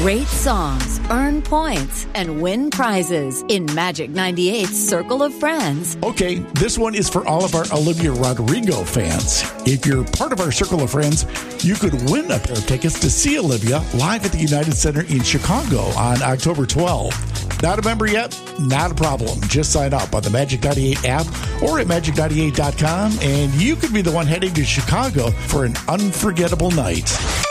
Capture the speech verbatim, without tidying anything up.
Rate songs, earn points, and win prizes in Magic ninety-eight's Circle of Friends. Okay, this one is for all of our Olivia Rodrigo fans. If you're part of our Circle of Friends, you could win a pair of tickets to see Olivia live at the United Center in Chicago on October twelfth. Not a member yet? Not a problem. Just sign up on the Magic ninety-eight app or at magic ninety-eight dot com, and you could be the one heading to Chicago for an unforgettable night.